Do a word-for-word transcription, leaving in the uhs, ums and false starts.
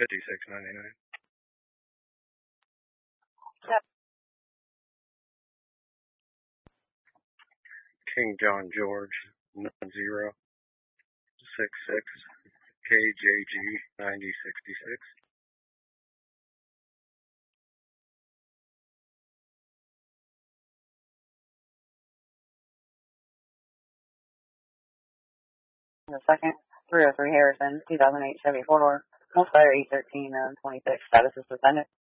fifty-six ninety-nine. Yep. King John George, nine zero six six, K J G ninety sixty-six. The second, three oh three Harrison, two thousand eight Chevy four-door, multiplier E thirteen, uh, twenty-six, status is suspended.